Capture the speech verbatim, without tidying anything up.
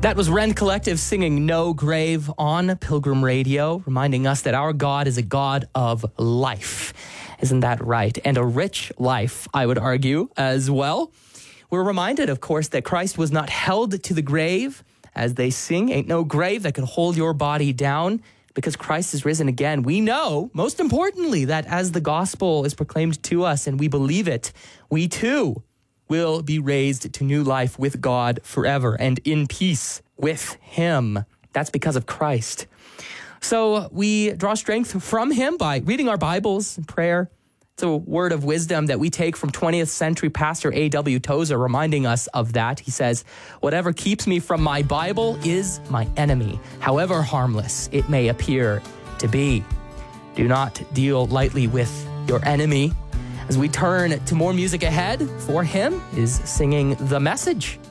That was Rend Collective singing No Grave on Pilgrim Radio, reminding us that our God is a God of life. Isn't that right? And a rich life, I would argue, as well. We're reminded, of course, that Christ was not held to the grave. As they sing, ain't no grave that could hold your body down, because Christ is risen again. We know, most importantly, that as the gospel is proclaimed to us and we believe it, we too will be raised to new life with God forever and in peace with him. That's because of Christ. So we draw strength from him by reading our Bibles and prayer. It's a word of wisdom that we take from twentieth century pastor A W Tozer, reminding us of that. He says, whatever keeps me from my Bible is my enemy, however harmless it may appear to be. Do not deal lightly with your enemy. As we turn to more music ahead, For Him is singing The Message.